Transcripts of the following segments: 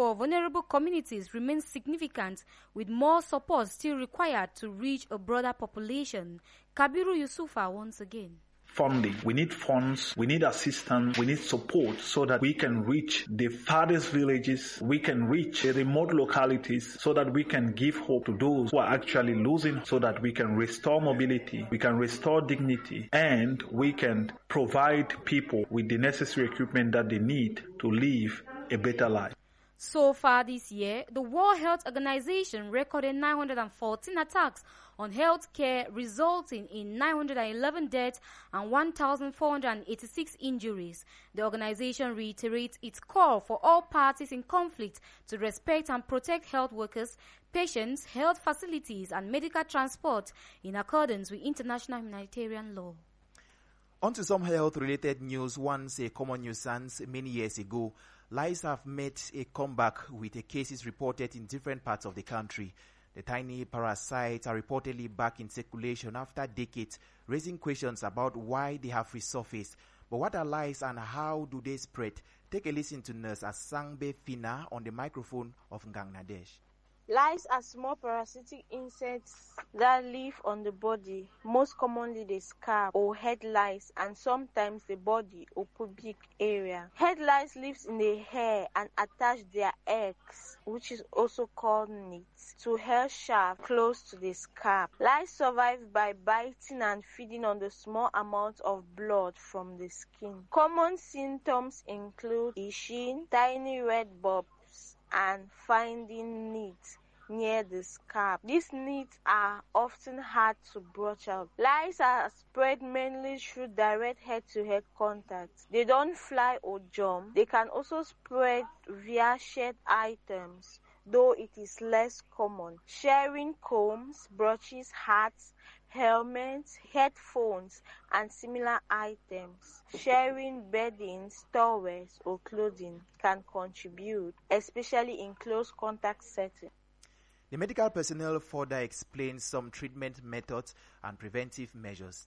for vulnerable communities remains significant, with more support still required to reach a broader population. Kabiru Yusufa once again. Funding. We need funds, we need assistance, we need support so that we can reach the farthest villages, we can reach the remote localities so that we can give hope to those who are actually losing, so that we can restore mobility, we can restore dignity, and we can provide people with the necessary equipment that they need to live a better life. So far this year, the World Health Organization recorded 914 attacks on health care, resulting in 911 deaths and 1,486 injuries. The organization reiterates its call for all parties in conflict to respect and protect health workers, patients, health facilities, and medical transport in accordance with international humanitarian law. On to some health-related news. Once a common nuisance many years ago, lice have made a comeback with the cases reported in different parts of the country. The tiny parasites are reportedly back in circulation after decades, raising questions about why they have resurfaced. But what are lice and how do they spread? Take a listen to Nurse Asangbe Fina on the microphone of Ngangnadesh. Lice are small parasitic insects that live on the body, most commonly the scalp or head lice, and sometimes the body or pubic area. Head lice lives in the hair and attach their eggs, which is also called nits, to hair shaft close to the scalp. Lice survive by biting and feeding on the small amount of blood from the skin. Common symptoms include itching, tiny red bulbs, and finding nits near the scalp. These nits are often hard to brush out. Lice are spread mainly through direct head-to-head contact. They don't fly or jump. They can also spread via shared items, though it is less common. Sharing combs, brushes, hats, helmets, headphones, and similar items. Sharing beddings, towels, or clothing can contribute, especially in close contact settings. The medical personnel further explains some treatment methods and preventive measures.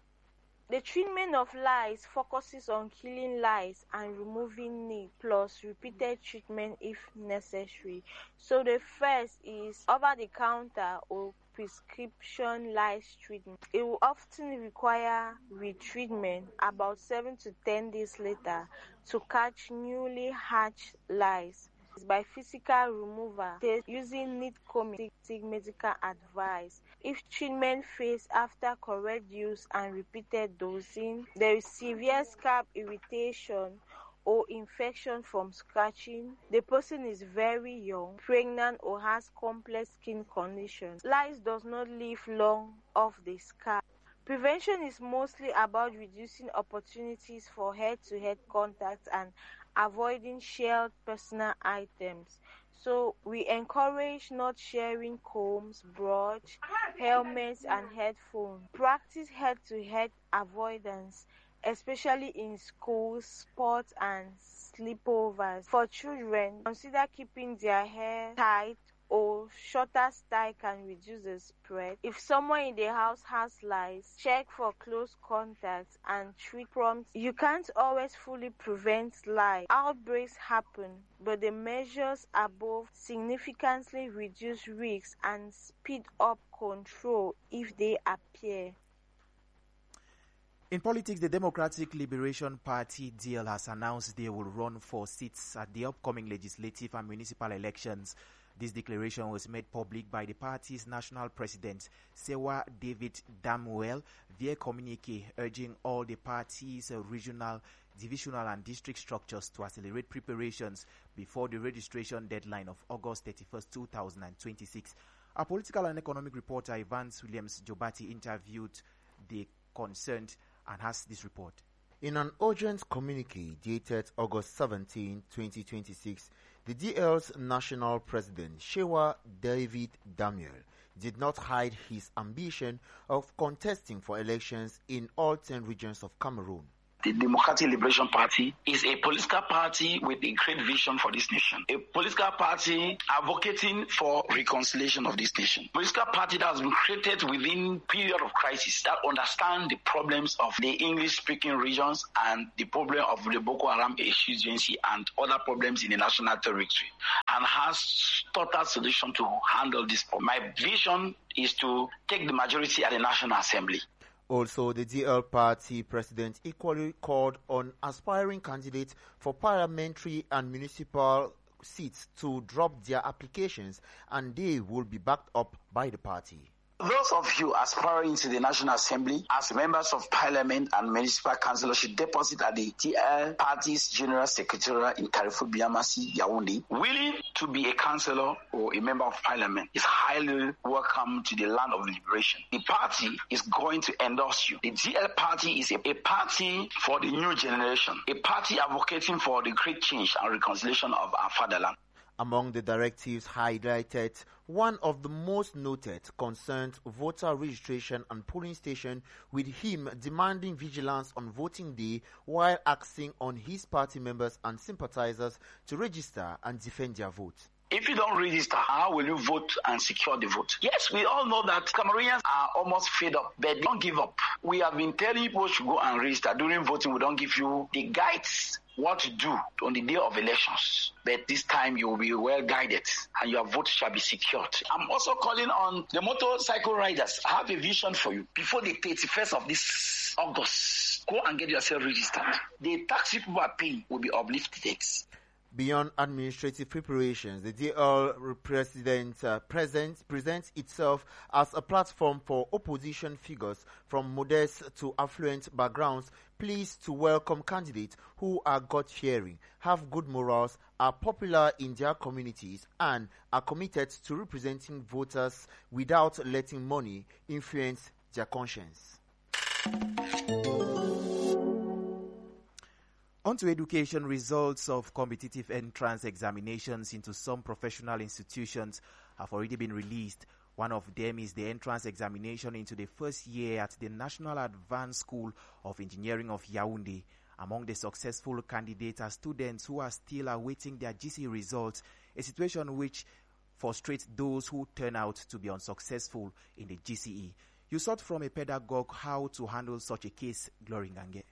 The treatment of lice focuses on killing lice and removing nits, plus repeated treatment if necessary. So the first is over-the-counter or prescription lice treatment. It will often require retreatment about 7 to 10 days later to catch newly hatched lice by physical removal using nit combing. Medical advice. If treatment fails after correct use and repeated dosing, there is severe scalp irritation or infection from scratching, the person is very young, pregnant, or has complex skin conditions. Lice does not live long off the scalp. Prevention is mostly about reducing opportunities for head-to-head contact and avoiding shared personal items. So we encourage not sharing combs, brush, helmets, and headphones. Practice head-to-head avoidance, especially in schools, sports, and sleepovers. For children, consider keeping their hair tight or shorter style can reduce the spread. If someone in the house has lice, check for close contacts and treat promptly. You can't always fully prevent lice. Outbreaks happen, but the measures above significantly reduce risks and speed up control if they appear. In politics, the Democratic Liberation Party DL has announced they will run for seats at the upcoming legislative and municipal elections. This declaration was made public by the party's national president, Sewa David Damuel, via communique urging all the party's regional, divisional and district structures to accelerate preparations before the registration deadline of August 31st, 2026. Our political and economic reporter Evans Williams Jobati interviewed the concerned and has this report. In an urgent communique dated August 17, 2026, the DL's national president, Sewa David Damuel, did not hide his ambition of contesting for elections in all 10 regions of Cameroon. The Democratic Liberation Party is a political party with a great vision for this nation. A political party advocating for reconciliation of this nation. A political party that has been created within period of crisis that understand the problems of the English-speaking regions and the problem of the Boko Haram agency and other problems in the national territory, and has total solution to handle this problem. My vision is to take the majority at the National Assembly. Also, the DL party president equally called on aspiring candidates for parliamentary and municipal seats to drop their applications, and they will be backed up by the party. Those of you aspiring to the National Assembly as members of Parliament and Municipal Council should deposit at the TL Party's General Secretariat in Carrefour Biamasi, Yaoundé. Willing to be a councillor or a member of Parliament is highly welcome to the land of liberation. The party is going to endorse you. The DL Party is a party for the new generation, a party advocating for the great change and reconciliation of our fatherland. Among the directives highlighted, one of the most noted concerned voter registration and polling station, with him demanding vigilance on voting day while asking on his party members and sympathizers to register and defend their vote. If you don't register, how will you vote and secure the vote? Yes, we all know that Cameroonians are almost fed up, but don't give up. We have been telling people to go and register. During voting, we don't give you the guides what to do on the day of elections. But this time you will be well guided and your vote shall be secured. I'm also calling on the motorcycle riders. I have a vision for you. Before the 31st of this August, go and get yourself registered. The tax people are paying will be uplifted. Beyond administrative preparations, the DL presents itself as a platform for opposition figures from modest to affluent backgrounds, pleased to welcome candidates who are God-fearing, have good morals, are popular in their communities, and are committed to representing voters without letting money influence their conscience. On to education, results of competitive entrance examinations into some professional institutions have already been released. One of them is the entrance examination into the first year at the National Advanced School of Engineering of Yaoundé. Among the successful candidates are students who are still awaiting their GCE results, a situation which frustrates those who turn out to be unsuccessful in the GCE. You sought from a pedagogue how to handle such a case, Glory Ngange.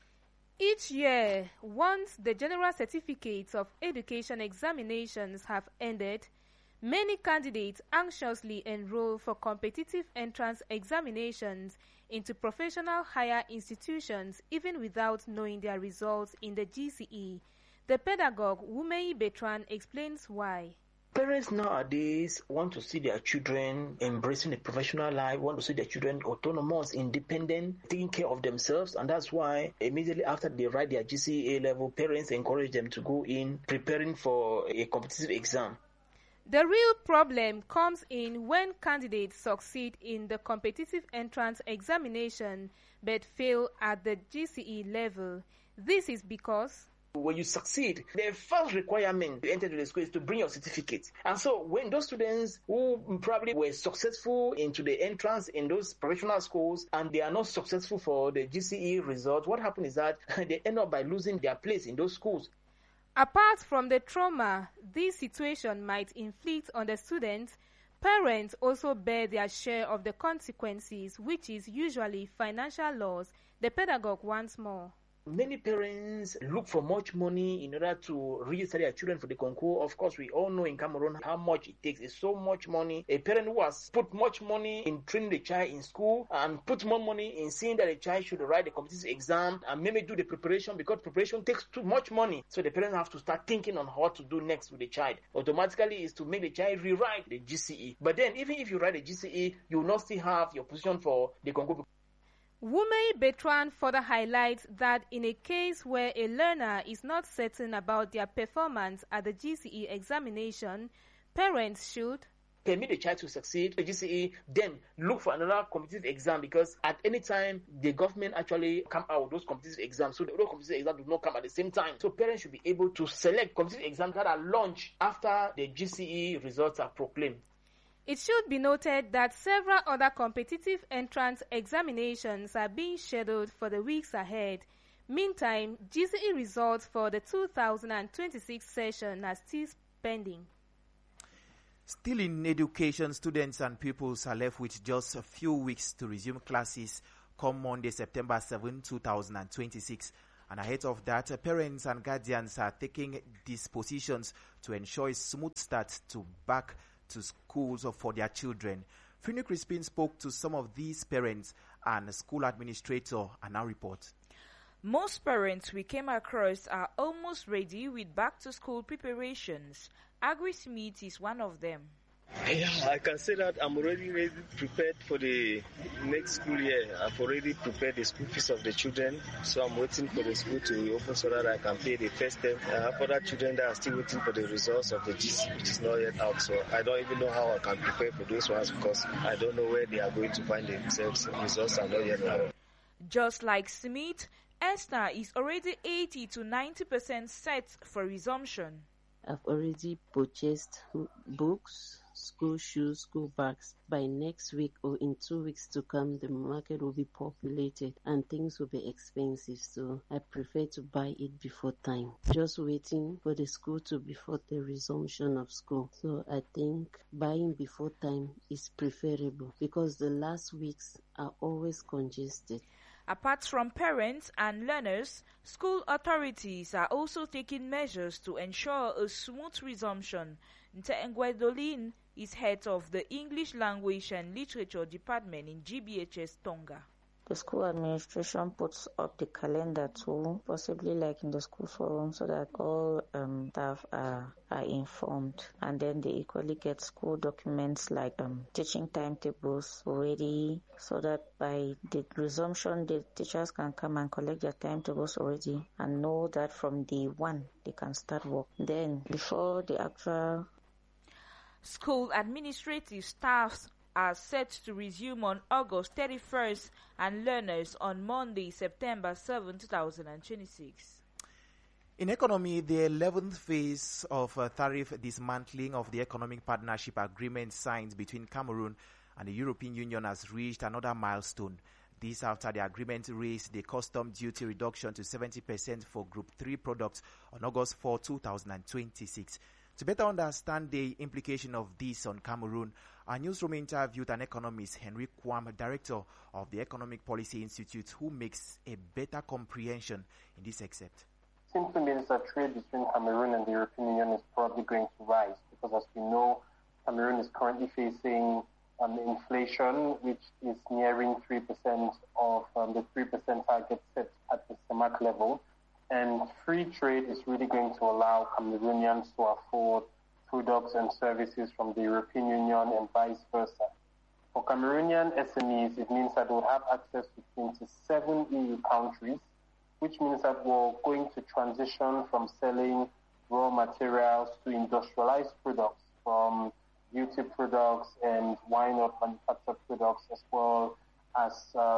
Each year, once the general certificates of education examinations have ended, many candidates anxiously enroll for competitive entrance examinations into professional higher institutions even without knowing their results in the GCE. The pedagogue Wumei Bertrand explains why. Parents nowadays want to see their children embracing a professional life, want to see their children autonomous, independent, taking care of themselves, and that's why immediately after they write their GCE level, parents encourage them to go in preparing for a competitive exam. The real problem comes in when candidates succeed in the competitive entrance examination but fail at the GCE level. This is because when you succeed, the first requirement to enter to the school is to bring your certificate. And so when those students who probably were successful into the entrance in those professional schools and they are not successful for the GCE result, what happens is that they end up by losing their place in those schools. Apart from the trauma this situation might inflict on the students, parents also bear their share of the consequences, which is usually financial loss. The pedagogue once more. Many parents look for much money in order to register their children for the concours. Of course, we all know in Cameroon how much it takes. It's so much money. A parent who has put much money in training the child in school and put more money in seeing that the child should write the competitive exam and maybe do the preparation, because preparation takes too much money. So the parents have to start thinking on what to do next with the child. Automatically is to make the child rewrite the GCE. But then even if you write the GCE, you will not still have your position for the concours. Wumei Bertrand further highlights that in a case where a learner is not certain about their performance at the GCE examination, parents should permit the child to succeed the GCE, then look for another competitive exam, because at any time the government actually come out with those competitive exams, so those competitive exams do not come at the same time. So parents should be able to select competitive exams that are launched after the GCE results are proclaimed. It should be noted that several other competitive entrance examinations are being scheduled for the weeks ahead. Meantime, GCE results for the 2026 session are still pending. Still in education, students and pupils are left with just a few weeks to resume classes come Monday, September 7, 2026. And ahead of that, parents and guardians are taking dispositions to ensure a smooth start to back to schools for their children. Fini Crispin spoke to some of these parents and school administrator and now report. Most parents we came across are almost ready with back-to-school preparations. Agri Smith is one of them. Yeah, I can say that I'm already prepared for the next school year. I've already prepared the school fees of the children, so I'm waiting for the school to reopen so that I can pay the first term. I have other children that are still waiting for the results of the GC, which is not yet out, so I don't even know how I can prepare for those ones because I don't know where they are going to find themselves. The results are not yet out. Just like Smith, Esther is already 80 to 90% set for resumption. I've already purchased books, school shoes, school bags. By next week or in 2 weeks to come, the market will be populated and things will be expensive. So I prefer to buy it before time. Just waiting for the school to before the resumption of school. So I think buying before time is preferable because the last weeks are always congested. Apart from parents and learners, school authorities are also taking measures to ensure a smooth resumption. Ntengwe Dolin is head of the English Language and Literature Department in GBHS Tonga. The school administration puts up the calendar too, possibly like in the school forum, so that all staff are informed. And then they equally get school documents like teaching timetables already, so that by the resumption, the teachers can come and collect their timetables already and know that from day one they can start work. Then before the actual school administrative staffs are set to resume on August 31st and learners on Monday, September 7, 2026. In economy, the 11th phase of tariff dismantling of the economic partnership agreement signed between Cameroon and the European Union has reached another milestone. This after the agreement raised the custom duty reduction to 70% for Group 3 products on August 4, 2026. To better understand the implication of this on Cameroon, our newsroom interviewed an economist, Henry Kwam, director of the Economic Policy Institute, who makes a better comprehension in this excerpt. Simply means that trade between Cameroon and the European Union is probably going to rise because, as we know, Cameroon is currently facing inflation, which is nearing 3% of the 3% target set at the CEMAC level. And free trade is really going to allow Cameroonians to afford products and services from the European Union and vice versa. For Cameroonian SMEs, it means that we'll have access to 27 EU countries, which means that we're going to transition from selling raw materials to industrialized products, from beauty products and wine or manufactured products, as well as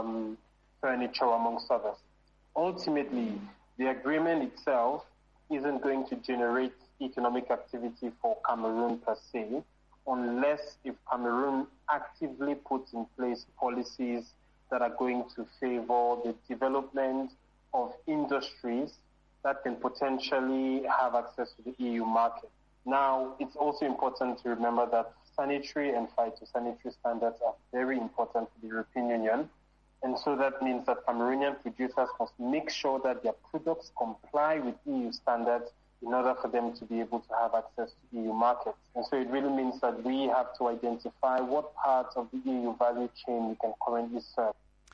furniture, amongst others. Ultimately, the agreement itself isn't going to generate economic activity for Cameroon per se, unless if Cameroon actively puts in place policies that are going to favor the development of industries that can potentially have access to the EU market. Now, it's also important to remember that sanitary and phytosanitary standards are very important for the European Union. And so that means that Cameroonian producers must make sure that their products comply with EU standards in order for them to be able to have access to EU markets. And so it really means that we have to identify what parts of the EU value chain we can currently serve.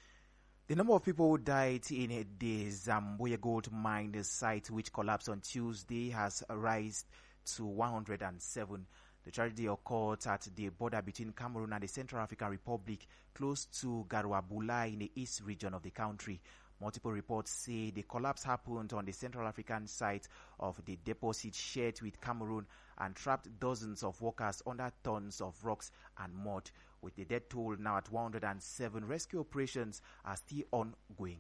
The number of people who died in the Zamboya gold mine site, which collapsed on Tuesday, has risen to 107. The tragedy occurred at the border between Cameroon and the Central African Republic, close to Garouabula in the east region of the country. Multiple reports say the collapse happened on the Central African site of the deposit shared with Cameroon and trapped dozens of workers under tons of rocks and mud. With the death toll now at 107, rescue operations are still ongoing.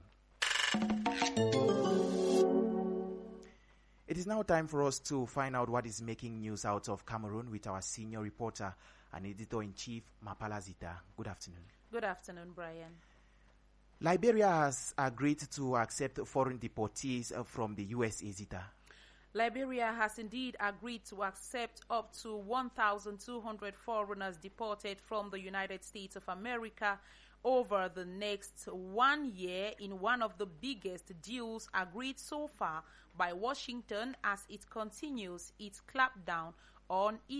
It is now time for us to find out what is making news out of Cameroon with our senior reporter and editor-in-chief, Mapala Zita. Good afternoon. Good afternoon, Brian. Liberia has agreed to accept foreign deportees from the USA, Zita. Liberia has indeed agreed to accept up to 1,200 foreigners deported from the United States of America over the next 1 year in one of the biggest deals agreed so far by Washington as it continues its clampdown on